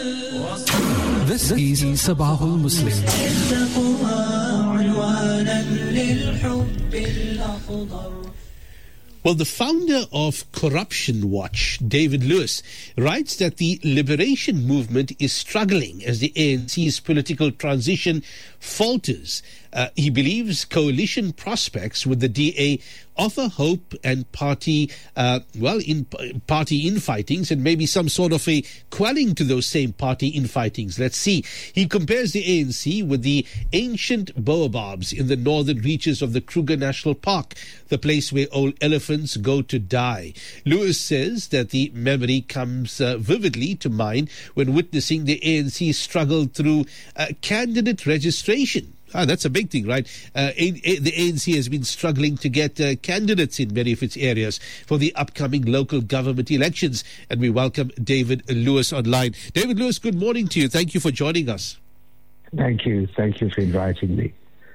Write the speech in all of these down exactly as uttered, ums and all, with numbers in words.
This is Sabahul Muslim. Well, the founder of Corruption Watch, David Lewis, writes that the liberation movement is struggling as the A N C's political transition falters. Uh, he believes coalition prospects with the D A offer hope and party, uh, well, in party infightings and maybe some sort of a quelling to those same party infightings. Let's see. He compares the A N C with the ancient baobabs in the northern reaches of the Kruger National Park, the place where old elephants go to die. Lewis says that the memory comes uh, vividly to mind when witnessing the A N C struggle through uh, candidate registration. Ah, that's a big thing, right? Uh, a, a, the A N C has been struggling to get uh, candidates in many of its areas for the upcoming local government elections. And we welcome David Lewis online. David Lewis, good morning to you. Thank you for joining us. Thank you. Thank you for inviting me.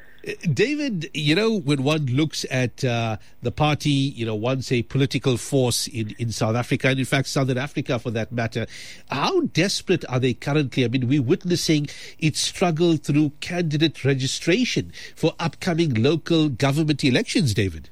David, you know, when one looks at uh, the party, you know, once a political force in, in South Africa, and in fact Southern Africa for that matter, how desperate are they currently? I mean, we're witnessing its struggle through candidate registration for upcoming local government elections, David.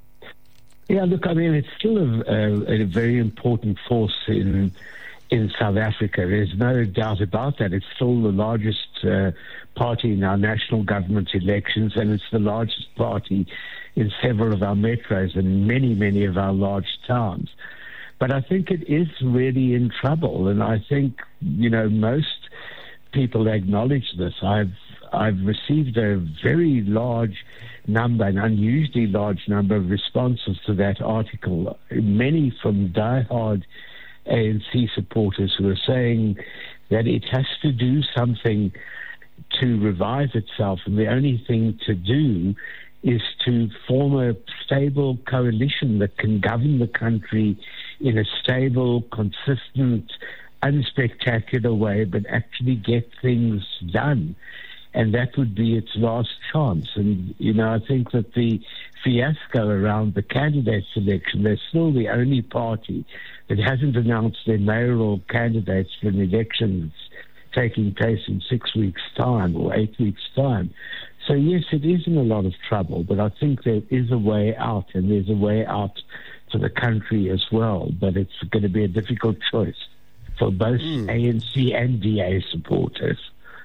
Yeah, look, I mean, it's still a, a, a very important force in in South Africa. There's no doubt about that. It's still the largest uh, party in our national government elections, and it's the largest party in several of our metros and many, many of our large towns. But I think it is really in trouble, and I think, you know, most people acknowledge this. I've I've received a very large number, an unusually large number of responses to that article, many from diehard A N C supporters who are saying that it has to do something to revive itself, and the only thing to do is to form a stable coalition that can govern the country in a stable, consistent, unspectacular way, but actually get things done. And that would be its last chance. And, you know, I think that the fiasco around the candidate selection, they're still the only party that hasn't announced their mayoral candidates for an election that's taking place in six weeks' time or eight weeks' time. So, yes, it is in a lot of trouble, but I think there is a way out, and there's a way out for the country as well. But it's going to be a difficult choice for both mm. A N C and D A supporters.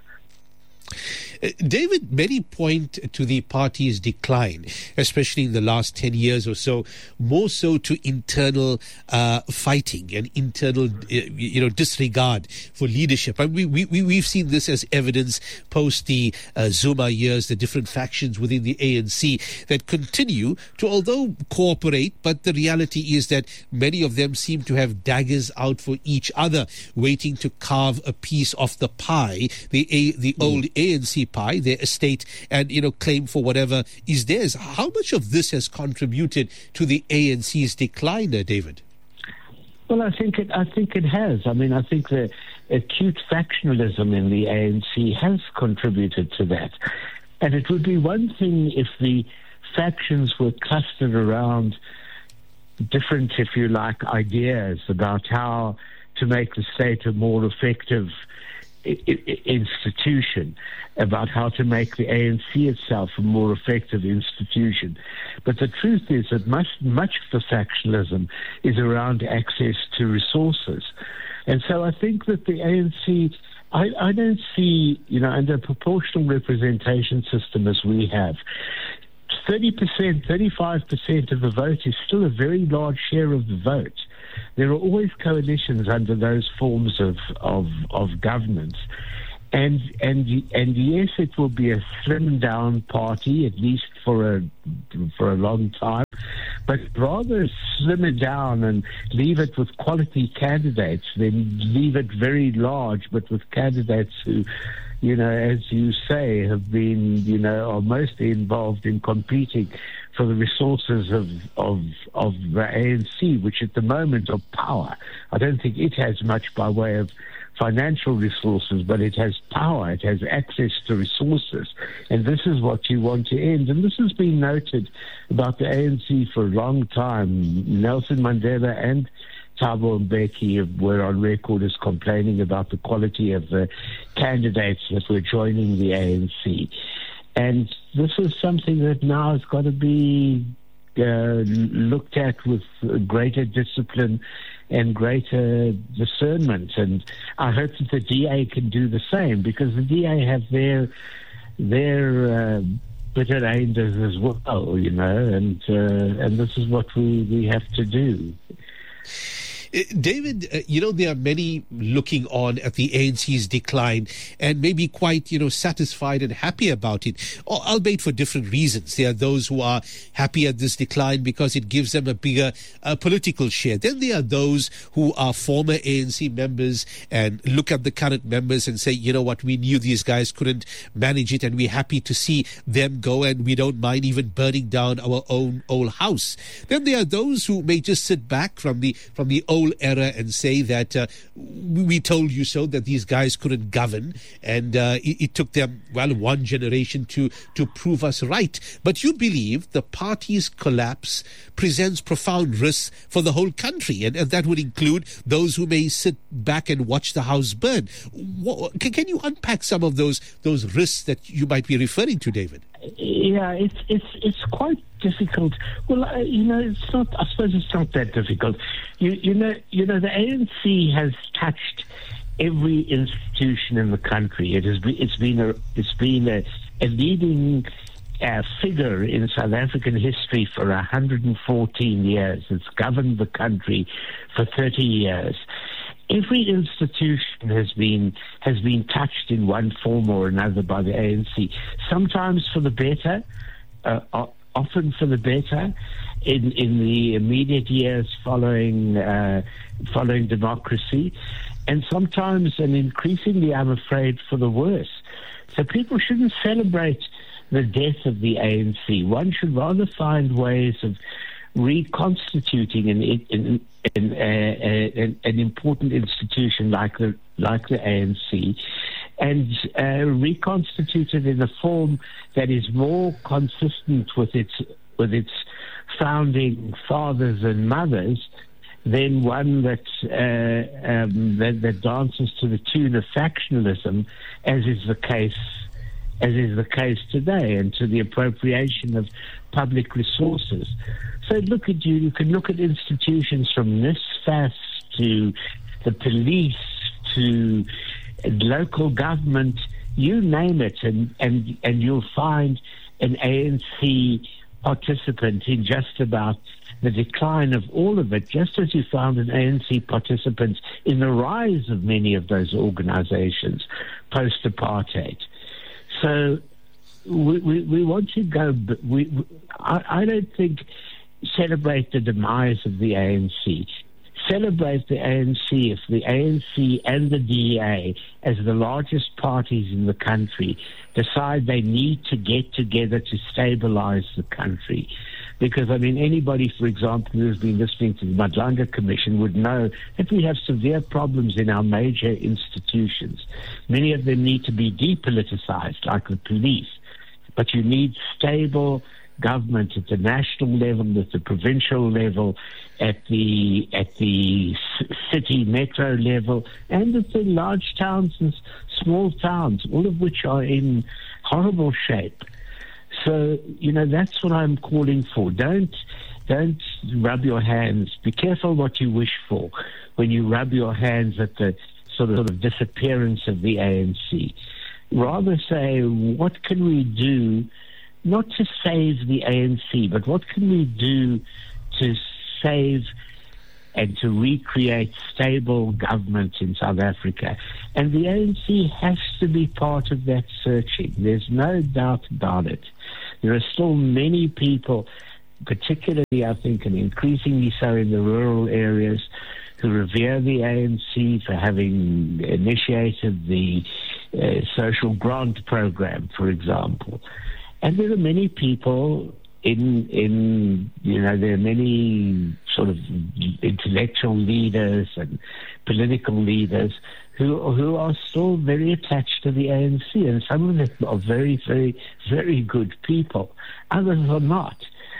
Uh, David, many point to the party's decline, especially in the last ten years or so, more so to internal uh, fighting and internal, uh, you know, disregard for leadership. And we, we, we've seen this as evidence post the uh, Zuma years, the different factions within the A N C that continue to, although cooperate, but the reality is that many of them seem to have daggers out for each other, waiting to carve a piece of the pie, the, a, the mm. old A N C pie, their estate, and, you know, claim for whatever is theirs. How much of this has contributed to the A N C's decline, uh, David? Well, I think it. I think it has. I mean, I think the acute factionalism in the A N C has contributed to that. And it would be one thing if the factions were clustered around different, if you like, ideas about how to make the state a more effective institution, about how to make the A N C itself a more effective institution. But the truth is that much, much of the factionalism is around access to resources. And so I think that the A N C, I, I don't see, you know, under a proportional representation system as we have, thirty percent, thirty-five percent of the vote is still a very large share of the vote. There are always coalitions under those forms of, of, of governance. And, and, and yes, it will be a slimmed down party, at least for a, for a long time, but rather slim it down and leave it with quality candidates than leave it very large, but with candidates who, you know, as you say, have been, you know, are mostly involved in competing for the resources of, of, of the A N C, which at the moment are power. I don't think it has much by way of financial resources, but it has power, it has access to resources, and this is what you want to end. And this has been noted about the A N C for a long time. Nelson Mandela and Thabo Mbeki were on record as complaining about the quality of the candidates that were joining the A N C. And this is something that now has got to be uh, looked at with greater discipline and greater discernment. And I hope that the D A can do the same, because the D A have their their uh, bitter angers as well, you know, and uh, and this is what we, we have to do. Uh, David, uh, you know, there are many looking on at the A N C's decline and maybe quite, you know, satisfied and happy about it, albeit for different reasons. There are those who are happy at this decline because it gives them a bigger uh, political share. Then there are those who are former A N C members and look at the current members and say, you know what, we knew these guys couldn't manage it and we're happy to see them go, and we don't mind even burning down our own old house. Then there are those who may just sit back from the from the old era and say that uh, we told you so, that these guys couldn't govern, and uh, it, it took them, well, one generation to, to prove us right. But you believe the party's collapse presents profound risks for the whole country, and, and that would include those who may sit back and watch the house burn. What, can, can you unpack some of those those risks that you might be referring to, David? Yeah, it's it's it's quite difficult. Well, uh, you know, it's not. I suppose it's not that difficult. You you know you know the A N C has touched every institution in the country. It has been it's been a it's been a, a leading uh, figure in South African history for one hundred fourteen years. It's governed the country for thirty years. Every institution has been has been touched in one form or another by the A N C. Sometimes for the better, uh, often for the better. In in the immediate years following uh, following democracy, and sometimes and increasingly, I'm afraid, for the worse. So people shouldn't celebrate the death of the A N C. One should rather find ways of reconstituting an an, an, an, an important institution like the like the A N C, and uh, reconstitute it in a form that is more consistent with its with its founding fathers and mothers than one that uh, um, that, that dances to the tune of factionalism, as is the case as is the case today, and to the appropriation of public resources. So look at you, you can look at institutions from NSFAS to the police to local government, you name it, and, and, and you'll find an A N C participant in just about the decline of all of it, just as you found an A N C participant in the rise of many of those organizations post-apartheid. So we, we, we want to go, we, we, I, I don't think celebrate the demise of the A N C. Celebrate the A N C if the A N C and the D A, as the largest parties in the country, decide they need to get together to stabilize the country. Because, I mean, anybody, for example, who's been listening to the Madlanga Commission would know that we have severe problems in our major institutions. Many of them need to be depoliticized, like the police. But you need stable government at the national level, at the provincial level, at the at the city metro level, and at the large towns and small towns, all of which are in horrible shape. So, you know, that's what I'm calling for. Don't don't rub your hands. Be careful what you wish for when you rub your hands at the sort of, sort of disappearance of the A N C. Rather say, what can we do, not to save the A N C, but what can we do to save and to recreate stable government in South Africa? And the A N C has to be part of that searching. There's no doubt about it. There are still many people, particularly, I think, and increasingly so in the rural areas, who revere the A N C for having initiated the uh, social grant program, for example. And there are many people in, in, you know, there are many sort of intellectual leaders and political leaders who who are still very attached to the A N C, and some of them are very, very, very good people. Others are not.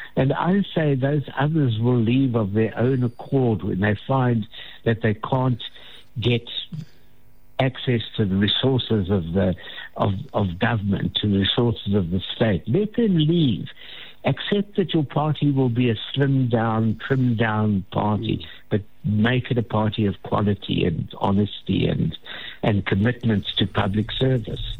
And I say those others will leave of their own accord when they find that they can't get access to the resources of the of, of government, to the resources of the state. Let them leave. Accept that your party will be a slimmed down, trimmed down party, but make it a party of quality and honesty and and commitment to public service.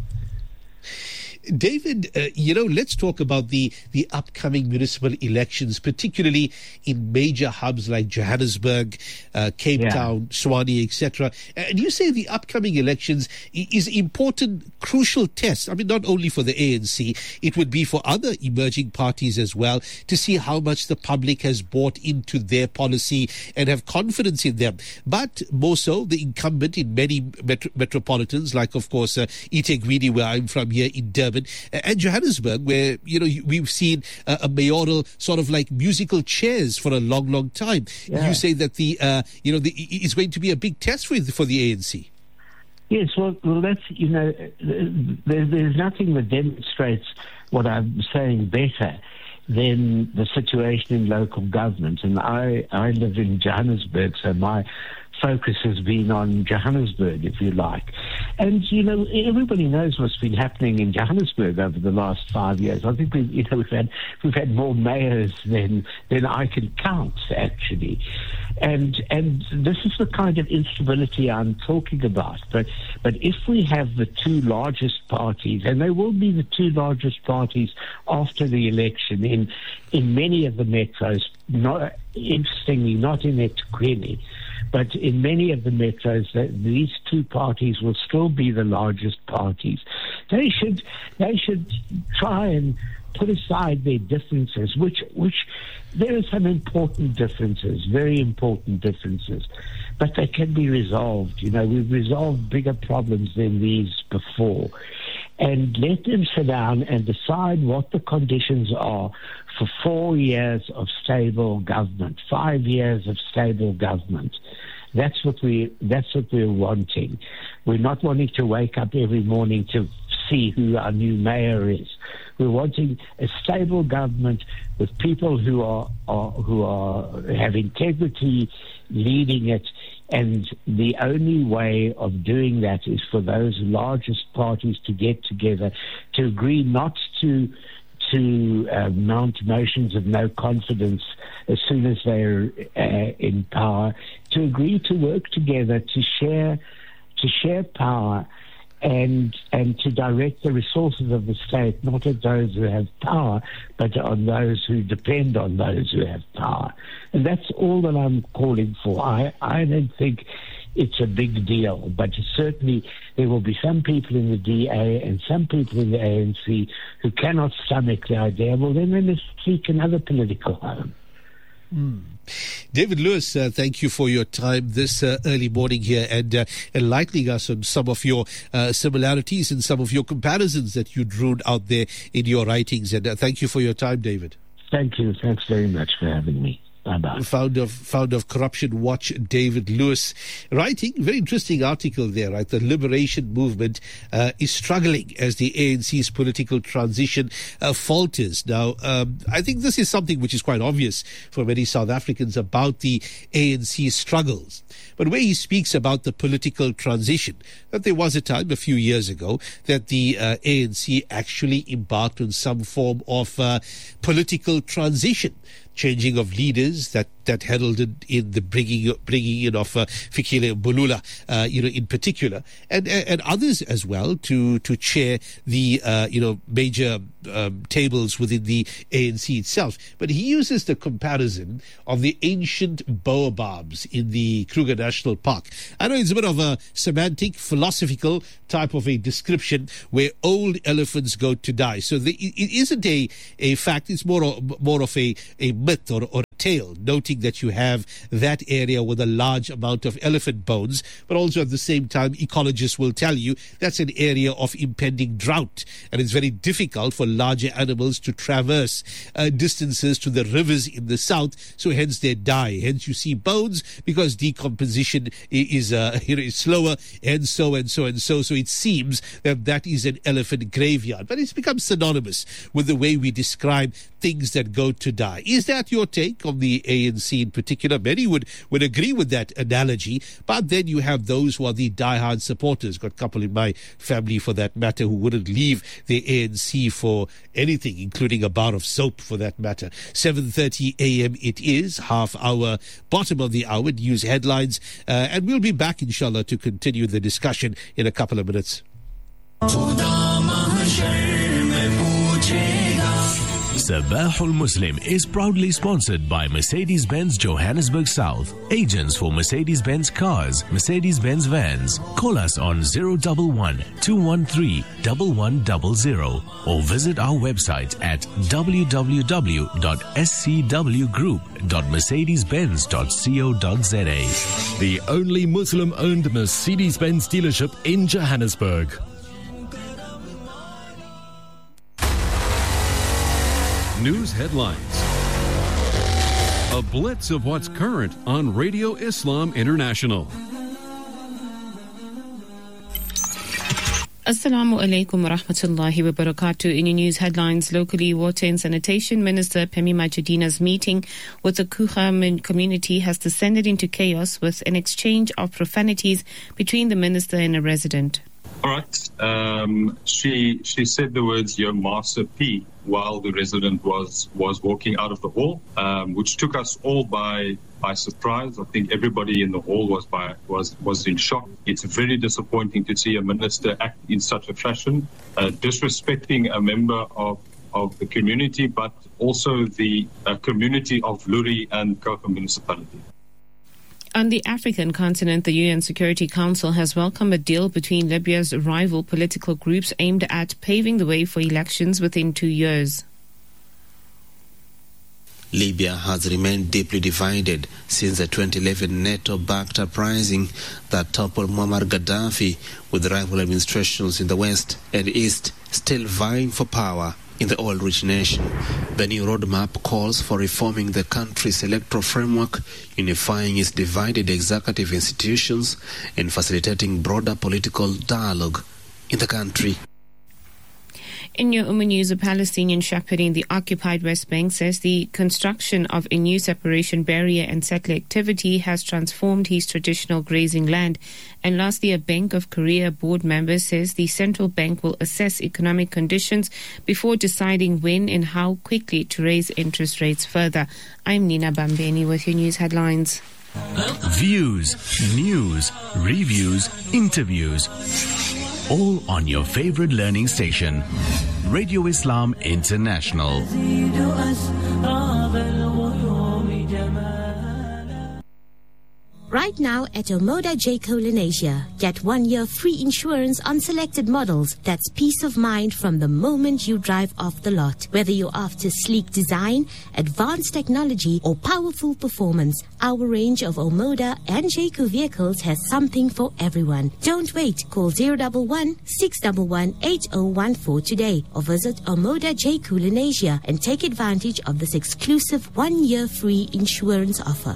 David, uh, you know, let's talk about the, the upcoming municipal elections, particularly in major hubs like Johannesburg, uh, Cape Yeah. Town, Tshwane, et cetera. And you say the upcoming elections i- is important, crucial test. I mean, not only for the A N C, it would be for other emerging parties as well, to see how much the public has bought into their policy and have confidence in them. But more so, the incumbent in many metro- metropolitans, like, of course, uh, eThekwini, where I'm from here in Durban, and Johannesburg, where, you know, we've seen uh, a mayoral sort of like musical chairs for a long, long time. Yeah. You say that the, uh, you know, the, it's going to be a big test for, for the A N C. Yes, well, well, that's, you know, there, there's nothing that demonstrates what I'm saying better than the situation in local government. And I, I live in Johannesburg, so my focus has been on Johannesburg, if you like. And, you know, everybody knows what's been happening in Johannesburg over the last five years. I think we've, you know, we've had we've had more mayors than than I can count, actually. And and this is the kind of instability I'm talking about. But but if we have the two largest parties, and they will be the two largest parties after the election in in many of the metros, not interestingly, not in eThekwini, but in many of the metros, that these two parties will still be the largest parties. They should they should try and put aside their differences, which which there are some important differences, very important differences, but they can be resolved. You know, we've resolved bigger problems than these before. And let them sit down and decide what the conditions are for four years of stable government, five years of stable government. That's what we that's what we're wanting. We're not wanting to wake up every morning to see who our new mayor is. We're wanting a stable government with people who are, are who are have integrity leading it. And the only way of doing that is for those largest parties to get together, to agree not to to uh, mount motions of no confidence as soon as they're uh, in power, to agree to work together, to share to share power, and and to direct the resources of the state not at those who have power, but on those who depend on those who have power. And that's all that I'm calling for. I, I don't think it's a big deal, but certainly there will be some people in the D A and some people in the A N C who cannot stomach the idea. Well, then they must seek another political home. Mm. David Lewis, uh, thank you for your time this uh, early morning here and uh, enlightening us on some of your uh, similarities and some of your comparisons that you drew out there in your writings. And uh, thank you for your time, David. Thank you. Thanks very much for having me. Bye-bye. Founder of, founder of Corruption Watch, David Lewis, writing very interesting article there, right? The liberation movement uh, is struggling as the A N C's political transition uh, falters. Now, um, I think this is something which is quite obvious for many South Africans about the A N C's struggles. But where he speaks about the political transition, that there was a time a few years ago that the uh, A N C actually embarked on some form of uh, political transition, changing of leaders that, that heralded in the bringing bringing in of uh, Fikile Mbalula, uh, you know, in particular, and and others as well to to chair the uh, you know major um, tables within the A N C itself. But he uses the comparison of the ancient baobabs in the Kruger National Park. I know it's a bit of a semantic, philosophical type of a description where old elephants go to die. So the, it isn't a a fact; it's more more of a a myth or, or tail, noting that you have that area with a large amount of elephant bones, but also at the same time, ecologists will tell you that's an area of impending drought, and it's very difficult for larger animals to traverse uh, distances to the rivers in the south, so hence they die. Hence you see bones, because decomposition is, uh, is slower, and so and so and so. So it seems that that is an elephant graveyard, but it's become synonymous with the way we describe things that go to die. Is that your take on the A N C in particular? Many would, would agree with that analogy, but then you have those who are the diehard supporters. Got a couple in my family, for that matter, who wouldn't leave the A N C for anything, including a bar of soap, for that matter. seven thirty a.m. it is, half hour, bottom of the hour, news headlines, uh, and we'll be back, inshallah, to continue the discussion in a couple of minutes. Sabahul Muslim is proudly sponsored by Mercedes-Benz Johannesburg South, agents for Mercedes-Benz cars, Mercedes-Benz vans. Call us on zero one one, two one three, one one zero zero or visit our website at w w w dot s c w group dot mercedes benz dot co dot z a. The only Muslim-owned Mercedes-Benz dealership in Johannesburg. News headlines. A blitz of what's current on Radio Islam International. Assalamu alaikum wa rahmatullahi wa barakatuh. In your news headlines, locally, Water and Sanitation Minister Phemi Majidina's meeting with the Kucha community has descended into chaos with an exchange of profanities between the minister and a resident. All right. Um, she she said the words "Your Master P" while the resident was was walking out of the hall, um, which took us all by by surprise. I think everybody in the hall was by was was in shock. It's very disappointing to see a minister act in such a fashion, uh, disrespecting a member of of the community, but also the uh, community of Luri and Kouga municipality. On the African continent, the U N Security Council has welcomed a deal between Libya's rival political groups aimed at paving the way for elections within two years. Libya has remained deeply divided since the twenty eleven NATO-backed uprising that toppled Muammar Gaddafi, with rival administrations in the west and east still vying for power in the oil-rich nation. The new roadmap calls for reforming the country's electoral framework, unifying its divided executive institutions, and facilitating broader political dialogue in the country. In your Umm news, a Palestinian shepherd in the occupied West Bank says the construction of a new separation barrier and settler activity has transformed his traditional grazing land. And lastly, a Bank of Korea board member says the central bank will assess economic conditions before deciding when and how quickly to raise interest rates further. I'm Nina Bambeni with your news headlines. Views, news, reviews, interviews. All on your favorite learning station, Radio Islam International. Right now at Omoda Jayco Lenasia, get one year free insurance on selected models. That's peace of mind from the moment you drive off the lot. Whether you're after sleek design, advanced technology, or powerful performance, our range of Omoda and Jayco vehicles has something for everyone. Don't wait. Call zero one one, six one one, eight zero one four today or visit Omoda Jayco Lenasia and take advantage of this exclusive one year free insurance offer.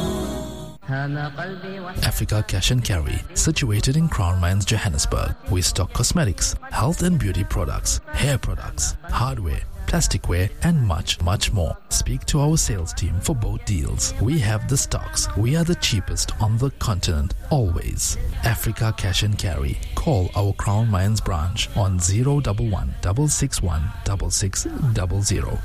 Africa Cash and Carry, situated in Crown Mines, Johannesburg. We stock cosmetics, health and beauty products, hair products, hardware, plasticware, and much, much more. Speak to our sales team for both deals. We have the stocks. We are the cheapest on the continent, always. Africa Cash and Carry. Call our Crown Mines branch on zero one one, six six one, six six zero zero.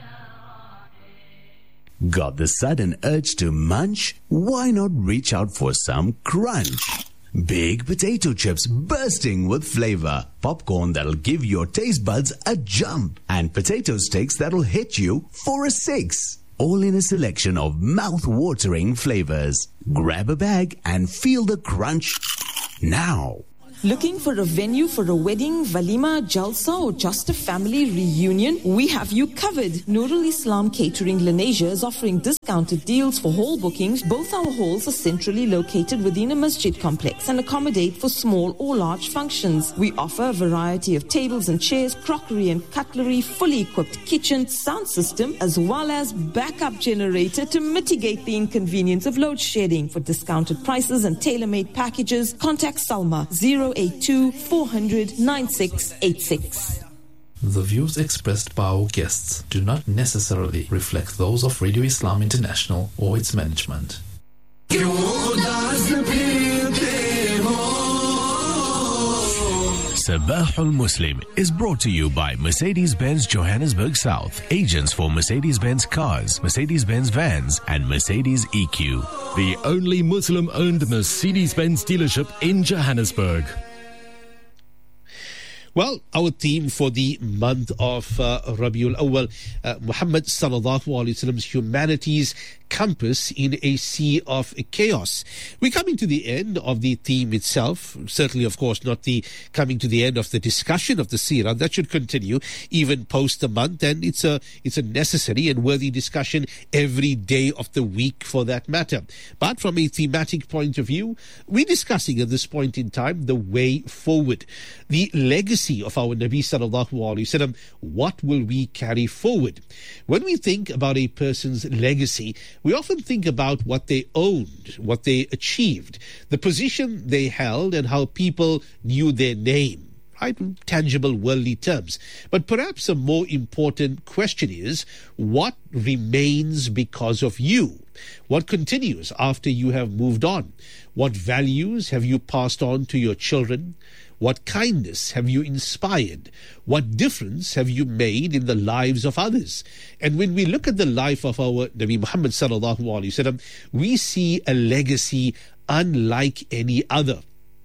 Got the sudden urge to munch? Why not reach out for some crunch? Big potato chips bursting with flavor, popcorn that'll give your taste buds a jump, and potato sticks that'll hit you for a six. All in a selection of mouth-watering flavors. Grab a bag and feel the crunch now. Looking for a venue for a wedding, walima, jalsa, or just a family reunion? We have you covered. Nurul Islam Catering Lenasia is offering discounted deals for hall bookings. Both our halls are centrally located within a masjid complex and accommodate for small or large functions. We offer a variety of tables and chairs, crockery and cutlery, fully equipped kitchen, sound system, as well as backup generator to mitigate the inconvenience of load shedding. For discounted prices and tailor-made packages, contact Salma zero eight two, four hundred, nine six eight six. The views expressed by our guests do not necessarily reflect those of Radio Islam International or its management. Sabahul Muslim is brought to you by Mercedes-Benz Johannesburg South, agents for Mercedes-Benz cars, Mercedes-Benz vans, and Mercedes E Q. The only Muslim-owned Mercedes-Benz dealership in Johannesburg. Well, our theme for the month of uh, Rabiul Awwal, uh, Muhammad Sallallahu Alaihi Wasallam's humanity's compass in a sea of chaos. We're coming to the end of the theme itself. Certainly, of course, not the coming to the end of the discussion of the seerah. That should continue even post the month, and it's a it's a necessary and worthy discussion every day of the week for that matter. But from a thematic point of view, we're discussing at this point in time the way forward, the legacy of our Nabi Sallallahu Alaihi Wasallam. What will we carry forward? When we think about a person's legacy, we often think about what they owned, what they achieved, the position they held, and how people knew their name. Right? Tangible worldly terms. But perhaps a more important question is, what remains because of you? What continues after you have moved on? What values have you passed on to your children? What kindness have you inspired? What difference have you made in the lives of others? And when we look at the life of our Nabi Muhammad Sallallahu Alaihi Wasallam, we see a legacy unlike any other.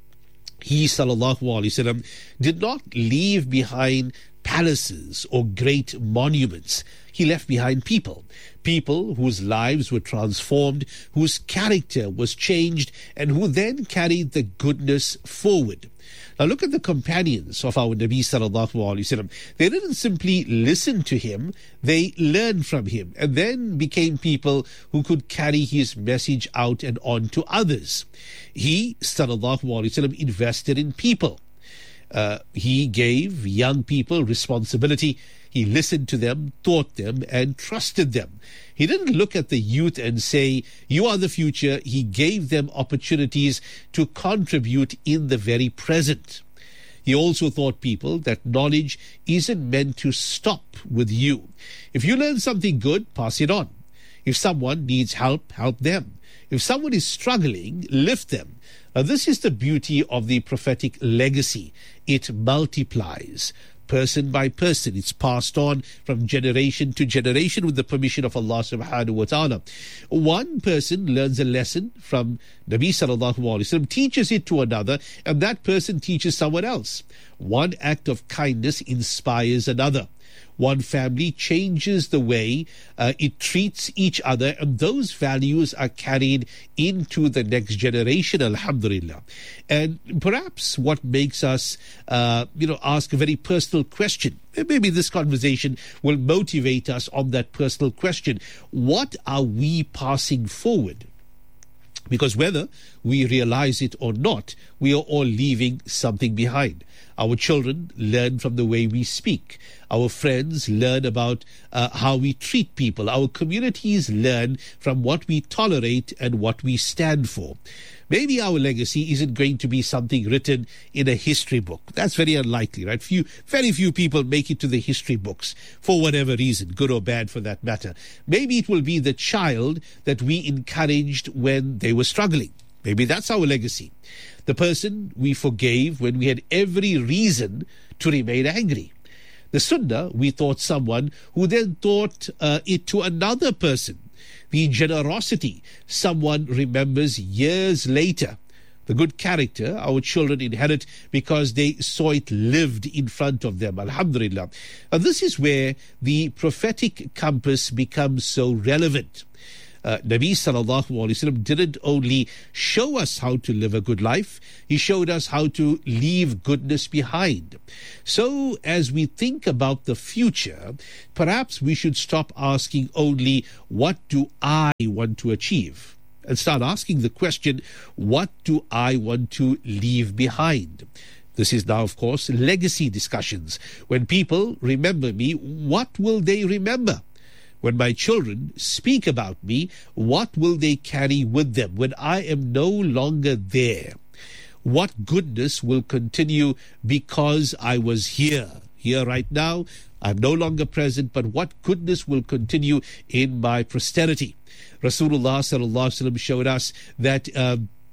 He, Sallallahu Alaihi Wasallam, did not leave behind palaces or great monuments. He left behind people, people whose lives were transformed, whose character was changed, and who then carried the goodness forward. Now look at the companions of our Nabi Sallallahu Alaihi Wasallam. They didn't simply listen to him, they learned from him and then became people who could carry his message out and on to others. He, Sallallahu Alaihi Wasallam, invested in people. Uh, he gave young people responsibility. He listened to them, taught them, and trusted them. He didn't look at the youth and say, you are the future. He gave them opportunities to contribute in the very present. He also taught people that knowledge isn't meant to stop with you. If you learn something good, pass it on. If someone needs help, help them. If someone is struggling, lift them. Now, this is the beauty of the prophetic legacy. It multiplies. Person by person, it's passed on from generation to generation with the permission of Allah subhanahu wa ta'ala. One person learns a lesson from Nabi sallallahu alaihi wasallam, teaches it to another, and that person teaches someone else. One act of kindness inspires another. One family changes the way uh, it treats each other, and those values are carried into the next generation, alhamdulillah. And perhaps what makes us, uh, you know, ask a very personal question, maybe this conversation will motivate us on that personal question. What are we passing forward? Because whether we realize it or not, we are all leaving something behind. Our children learn from the way we speak. Our friends learn about uh, how we treat people. Our communities learn from what we tolerate and what we stand for. Maybe our legacy isn't going to be something written in a history book. That's very unlikely, right? Few, very few people make it to the history books for whatever reason, good or bad for that matter. Maybe it will be the child that we encouraged when they were struggling. Maybe that's our legacy. The person we forgave when we had every reason to remain angry. The sunnah, we taught someone who then taught uh, it to another person. The generosity someone remembers years later. The good character our children inherit because they saw it lived in front of them, alhamdulillah. And this is where the prophetic compass becomes so relevant. uh, Nabi sallallahu alaihi wasallam didn't only show us how to live a good life, he showed us how to leave goodness behind. So as we think about the future, perhaps we should stop asking only, what do I want to achieve? And start asking the question, what do I want to leave behind? This is now, of course, legacy discussions. When people remember me, what will they remember? When my children speak about me, what will they carry with them when I am no longer there? What goodness will continue because I was here? Here right now, I'm no longer present, but what goodness will continue in my posterity? Rasulullah sallallahu alaihi wasallam showed us that uh,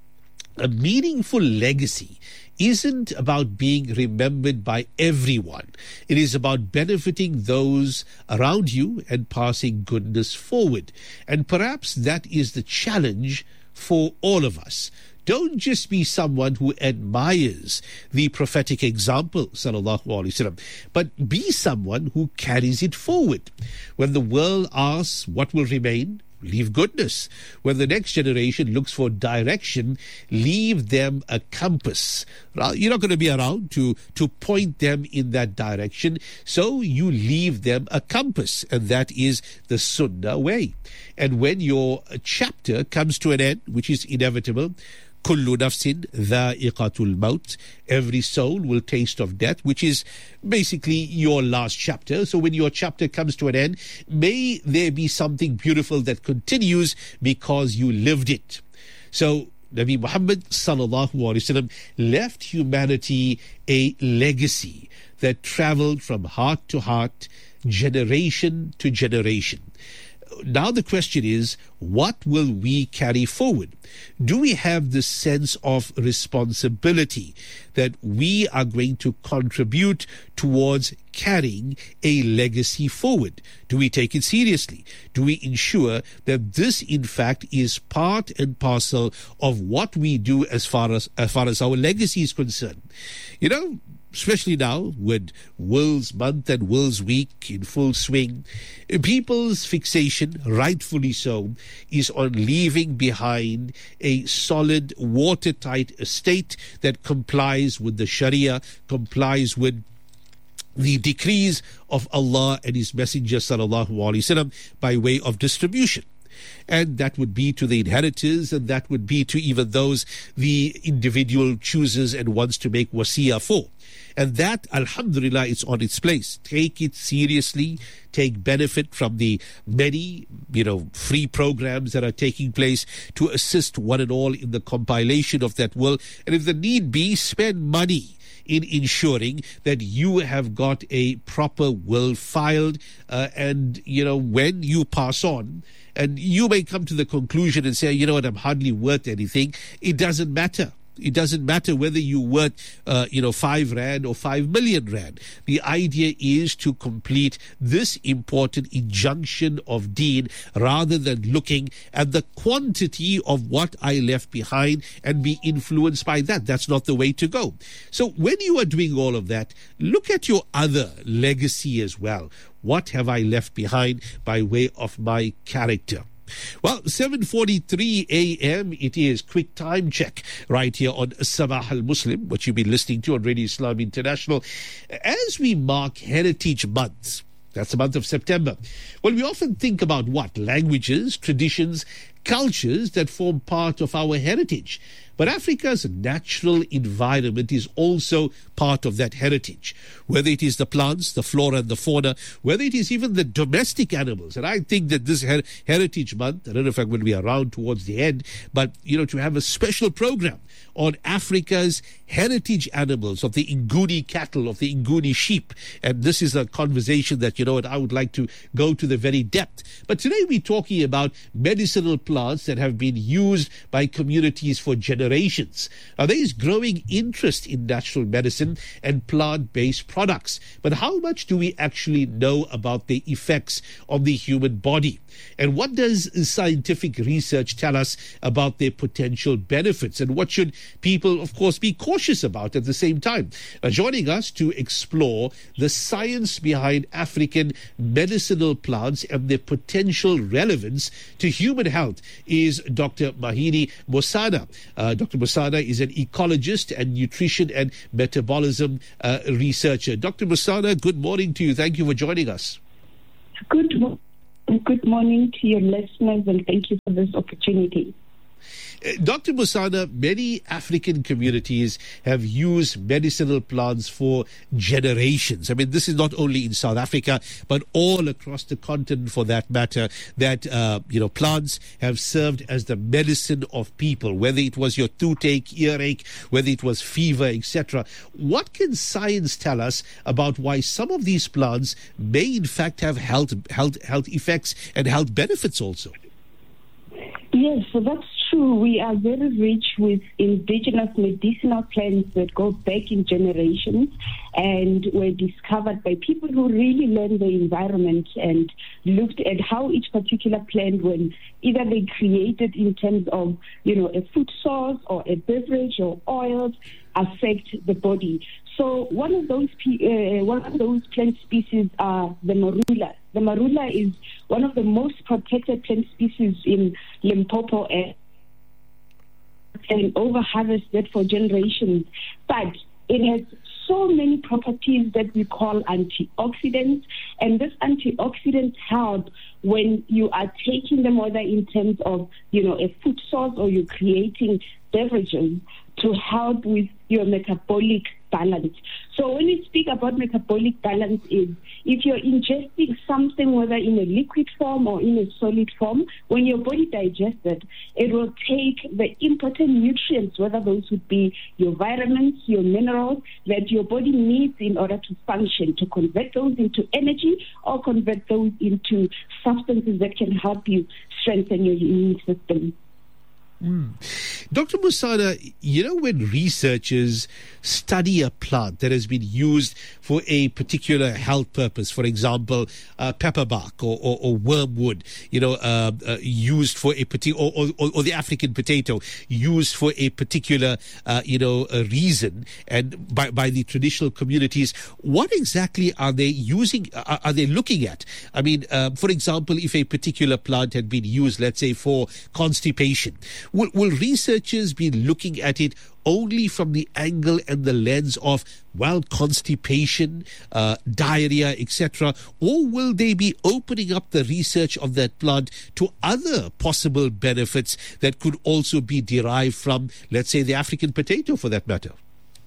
a meaningful legacy isn't about being remembered by everyone. It is about benefiting those around you and passing goodness forward. And perhaps that is the challenge for all of us. Don't just be someone who admires the prophetic example, sallallahu alaihi wasallam, but be someone who carries it forward. When the world asks what will remain, leave goodness. When the next generation looks for direction, leave them a compass. You're not going to be around to, to point them in that direction, so you leave them a compass, and that is the Sunnah way. And when your chapter comes to an end, which is inevitable, Kullu nafsin dha'iqatul maut. Every soul will taste of death, which is basically your last chapter. So when your chapter comes to an end, may there be something beautiful that continues because you lived it. So Nabi Muhammad sallallahu alaihi wasallam left humanity a legacy that traveled from heart to heart, generation to generation. Now the question is, what will we carry forward? Do we have this sense of responsibility that we are going to contribute towards carrying a legacy forward? Do we take it seriously? Do we ensure that this, in fact, is part and parcel of what we do as far as, as far as our legacy is concerned? You know, especially now with World's Month and World's Week in full swing, people's fixation, rightfully so, is on leaving behind a solid, watertight estate that complies with the Sharia, complies with the decrees of Allah and His Messenger sallallahu alaihi wasallam by way of distribution. And that would be to the inheritors, and that would be to even those the individual chooses and wants to make wasiyah for. And that, alhamdulillah, it's on its place. Take it seriously. Take benefit from the many, you know, free programs that are taking place to assist one and all in the compilation of that will. And if the need be, spend money in ensuring that you have got a proper will filed. Uh, and, you know, when you pass on, and you may come to the conclusion and say, you know what, I'm hardly worth anything. It doesn't matter. It doesn't matter whether you worth, uh, you know, five rand or five million rand. The idea is to complete this important injunction of deen rather than looking at the quantity of what I left behind and be influenced by that. That's not the way to go. So when you are doing all of that, look at your other legacy as well. What have I left behind by way of my character? Well, seven forty-three a.m. it is. Quick time check right here on Sabah al-Muslim, what you've been listening to on Radio Islam International. As we mark Heritage Month, that's the month of September, well, we often think about what? Languages, traditions, cultures that form part of our heritage. But Africa's natural environment is also part of that heritage, whether it is the plants, the flora and the fauna, whether it is even the domestic animals. And I think that this her- Heritage Month, I don't know if I'm going to be around towards the end, but, you know, to have a special program on Africa's heritage animals, of the Nguni cattle, of the Nguni sheep. And this is a conversation that, you know what, I would like to go to the very depth. But today we're talking about medicinal plants that have been used by communities for generations. generations. Now, there is growing interest in natural medicine and plant-based products. But how much do we actually know about the effects on the human body? And what does scientific research tell us about their potential benefits? And what should people, of course, be cautious about at the same time? Uh, joining us to explore the science behind African medicinal plants and their potential relevance to human health is Doctor Mahini Mosana. Uh, Doctor Mosana is an ecologist and nutrition and metabolism uh, researcher. Doctor Mosana, good morning to you. Thank you for joining us. Good morning. Good morning to your listeners, and thank you for this opportunity. Doctor Mosana, many African communities have used medicinal plants for generations. I mean, this is not only in South Africa, but all across the continent for that matter, that, uh, you know, plants have served as the medicine of people, whether it was your toothache, earache, whether it was fever, et cetera. What can science tell us about why some of these plants may in fact have health, health, health effects and health benefits also? Yes, so that's true. We are very rich with indigenous medicinal plants that go back in generations and were discovered by people who really learned the environment and looked at how each particular plant, when either they created in terms of, you know, a food source or a beverage or oils, affect the body. So one of those uh, one of those plant species are the marula. The marula is one of the most protected plant species in Limpopo and, and over-harvested for generations. But it has so many properties that we call antioxidants, and these antioxidants help when you are taking them, whether in terms of, you know, a food source or you're creating beverages, to help with your metabolic balance. So when we speak about metabolic balance, is if you're ingesting something, whether in a liquid form or in a solid form, when your body digests it, it will take the important nutrients, whether those would be your vitamins, your minerals, that your body needs in order to function, to convert those into energy or convert those into substances that can help you strengthen your immune system. Mm. Doctor Mosana, you know, when researchers study a plant that has been used for a particular health purpose, for example, uh, pepperbark or, or, or wormwood, you know, uh, uh, used for a particular, or, or, or the African potato used for a particular, uh, you know, a reason, and by, by the traditional communities, what exactly are they using, are, are they looking at? I mean, uh, for example, if a particular plant had been used, let's say, for constipation, Will, will researchers be looking at it only from the angle and the lens of, well, constipation, uh, diarrhea, et cetera, or will they be opening up the research of that plant to other possible benefits that could also be derived from, let's say, the African potato, for that matter?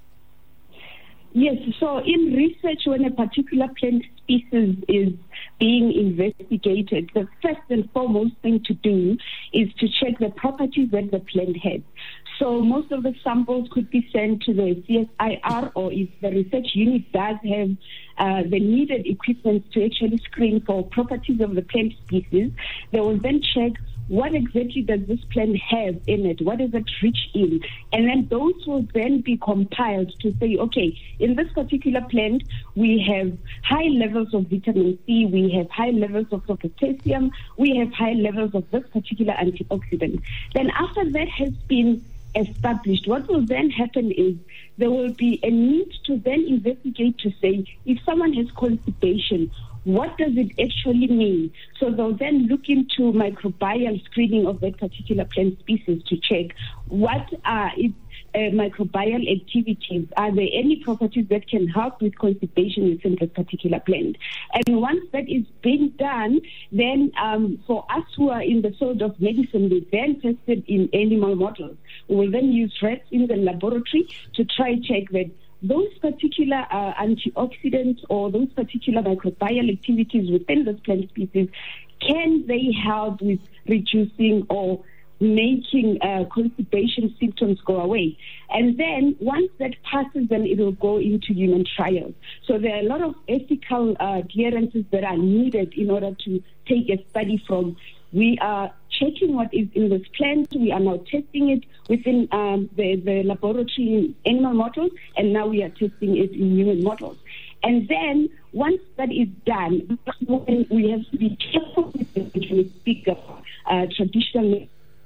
Yes, so in research, when a particular plant species is being investigated, the first and foremost thing to do is to check the properties that the plant has. So most of the samples could be sent to the C S I R, or if the research unit does have uh, the needed equipment to actually screen for properties of the plant species, they will then check what exactly does this plant have in it? What is it rich in? And then those will then be compiled to say, okay, in this particular plant, we have high levels of vitamin C, we have high levels of potassium, we have high levels of this particular antioxidant. Then after that has been established, what will then happen is there will be a need to then investigate to say, if someone has constipation, what does it actually mean? So they'll then look into microbial screening of that particular plant species to check what are its uh, microbial activities. Are there any properties that can help with constipation within this particular plant? And once that is being done, then um, for us who are in the field of medicine, we then tested in animal models. We will then use rats in the laboratory to try check that those particular uh, antioxidants or those particular microbial activities within this plant species, can they help with reducing or making uh, constipation symptoms go away? And then once that passes, then it will go into human trials. So there are a lot of ethical uh, clearances that are needed in order to take a study from We are checking what is in this plant. We are now testing it within um, the, the laboratory in animal models, and now we are testing it in human models. And then once that is done, we have to be careful with the when we speak of uh, traditional.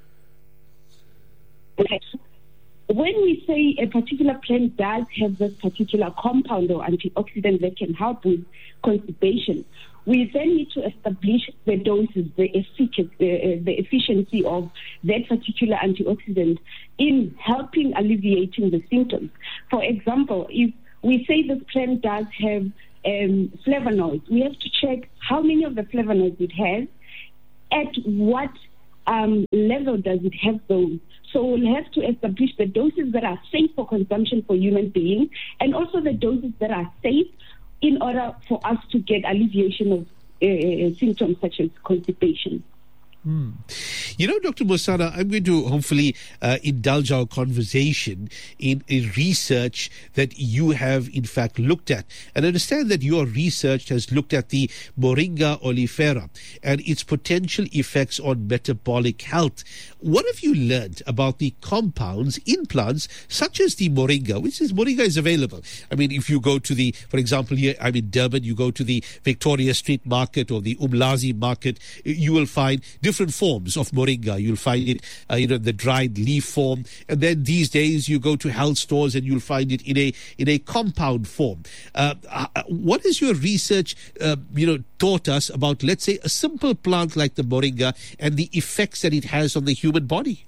When we say a particular plant does have this particular compound or antioxidant that can help with constipation, we then need to establish the doses, the efficacy, the, the efficiency of that particular antioxidant in helping alleviating the symptoms. For example, if we say this plant does have um, flavonoids, we have to check how many of the flavonoids it has, at what um, level does it have those. So we'll have to establish the doses that are safe for consumption for human beings, and also the doses that are safe in order for us to get alleviation of uh, symptoms such as constipation. Hmm. You know, Doctor Musana, I'm going to hopefully uh, indulge our conversation in, in research that you have in fact looked at. And I understand that your research has looked at the Moringa oleifera and its potential effects on metabolic health. What have you learned about the compounds in plants such as the Moringa, which is Moringa is available? I mean, if you go to the, for example, here I'm in Durban, you go to the Victoria Street Market or the Umlazi Market, you will find different forms of Moringa. You'll find it, uh, you know, the dried leaf form, and then these days you go to health stores and you'll find it in a in a compound form. Uh, uh, what has your research, uh, you know, taught us about, let's say, a simple plant like the Moringa and the effects that it has on the human body?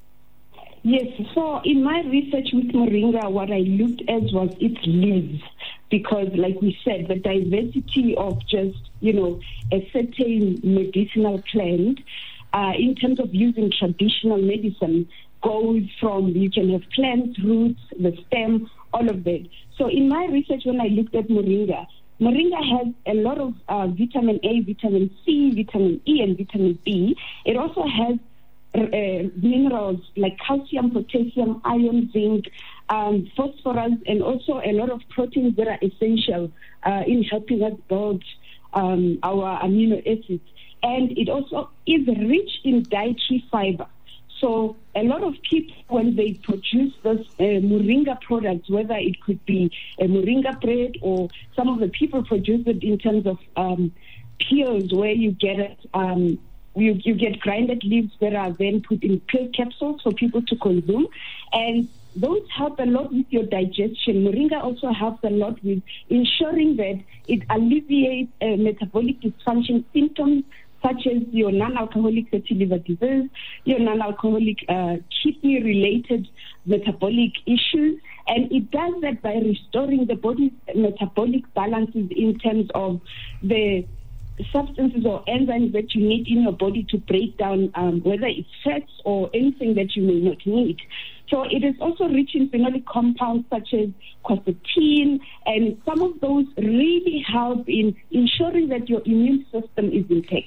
Yes, so in my research with Moringa, what I looked at was its leaves, because like we said, the diversity of just, you know, a certain medicinal plant uh, in terms of using traditional medicine goes from, you can have plants, roots, the stem, all of that. So in my research, when I looked at Moringa, Moringa has a lot of uh, vitamin A, vitamin C, vitamin E, and vitamin B. It also has uh, minerals like calcium, potassium, iron, zinc, um, phosphorus, and also a lot of proteins that are essential uh, in helping us build um, our amino acids. And it also is rich in dietary fiber. So a lot of people, when they produce those uh, Moringa products, whether it could be a Moringa bread or some of the people produce it in terms of um, pills where you get it, um, you, you get grinded leaves that are then put in pill capsules for people to consume. And those help a lot with your digestion. Moringa also helps a lot with ensuring that it alleviates uh, metabolic dysfunction symptoms, such as your non-alcoholic fatty liver disease, your non-alcoholic uh, kidney-related metabolic issues. And it does that by restoring the body's metabolic balances in terms of the substances or enzymes that you need in your body to break down, um, whether it's fats or anything that you may not need. So it is also rich in phenolic compounds such as quercetin, and some of those really help in ensuring that your immune system is intact.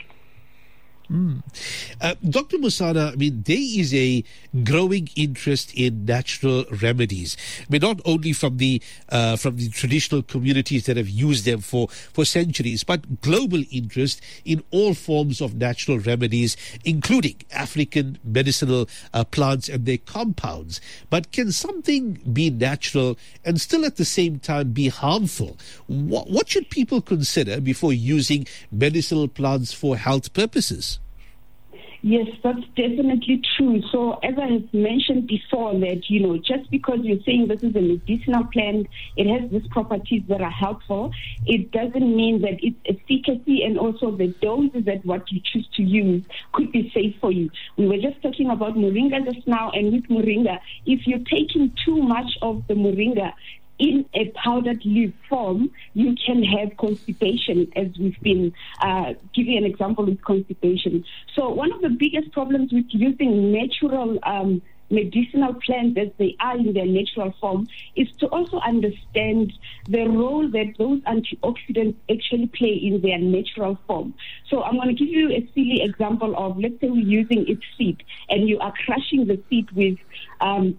Mm. Uh, Doctor Musana, I mean, there is a growing interest in natural remedies. I mean, not only from the uh, from the traditional communities that have used them for, for centuries, but global interest in all forms of natural remedies, including African medicinal uh, plants and their compounds. But can something be natural and still at the same time be harmful? What, what should people consider before using medicinal plants for health purposes? Yes, that's definitely true. So as I have mentioned before, that, you know, just because you're saying this is a medicinal plant, it has these properties that are helpful, it doesn't mean that its efficacy and also the doses that what you choose to use could be safe for you. We were just talking about Moringa just now, and with Moringa, if you're taking too much of the Moringa in a powdered leaf form, you can have constipation, as we've been uh, giving an example with constipation. So one of the biggest problems with using natural um, medicinal plants as they are in their natural form is to also understand the role that those antioxidants actually play in their natural form. So I'm going to give you a silly example of, let's say we're using its seed, and you are crushing the seed with um, its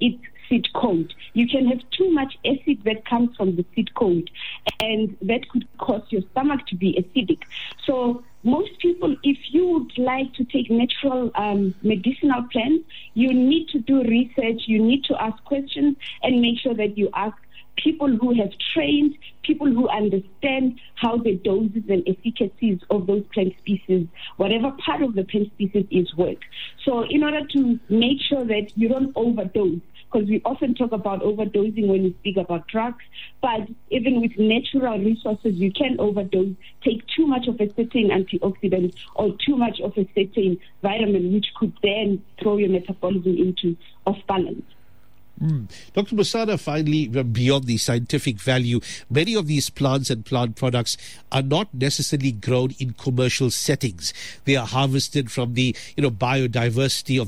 seed coat. You can have too much acid that comes from the seed coat, and that could cause your stomach to be acidic. So most people, if you would like to take natural um, medicinal plants, you need to do research, you need to ask questions, and make sure that you ask people who have trained, people who understand how the doses and efficacies of those plant species, whatever part of the plant species is, work. So in order to make sure that you don't overdose, because we often talk about overdosing when we speak about drugs, but even with natural resources, you can overdose, take too much of a certain antioxidant or too much of a certain vitamin, which could then throw your metabolism into off balance. Mm. Doctor Musana, finally, beyond the scientific value, many of these plants and plant products are not necessarily grown in commercial settings. They are harvested from the, you know, biodiversity of